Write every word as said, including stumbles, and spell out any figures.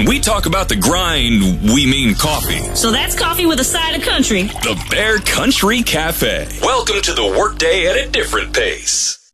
we talk about the grind, we mean coffee. So that's coffee with a side of country. The Bear Country Cafe. Welcome to the workday at a different pace.